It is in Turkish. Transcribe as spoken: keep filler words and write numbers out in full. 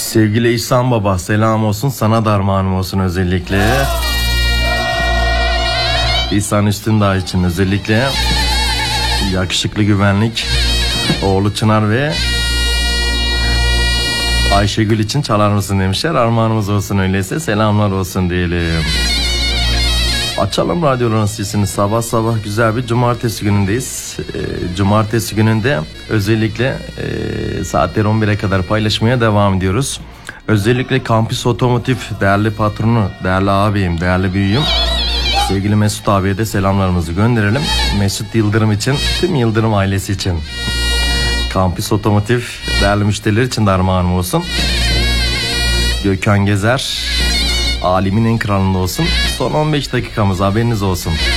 Sevgili İhsan Baba, selam olsun, sana da armağanım olsun özellikle. İhsan Üstündağ için özellikle. Yakışıklı güvenlik oğlu Çınar ve Ayşegül için çalar mısın demişler. Armağanımız olsun, öyleyse selamlar olsun diyelim. Açalım radyoların sesini, sabah sabah güzel bir cumartesi günündeyiz. E, cumartesi gününde özellikle e, saatleri on bire kadar paylaşmaya devam ediyoruz. Özellikle Kampüs Otomotiv değerli patronu, değerli abim, değerli büyüğüm sevgili Mesut abiye de selamlarımızı gönderelim. Mesut Yıldırım için, tüm Yıldırım ailesi için. Kampüs Otomotiv değerli müşteriler için de armağanım olsun. Gökhan Gezer, Alimin en kralında olsun. Son on beş dakikamız, haberiniz olsun.